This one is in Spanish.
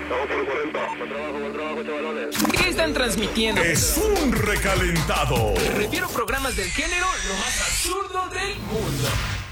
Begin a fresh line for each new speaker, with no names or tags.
Vamos por 40. Buen trabajo, chavalones.
¿Qué están transmitiendo?
Es un recalentado.
Me refiero a programas del género lo más absurdo del mundo.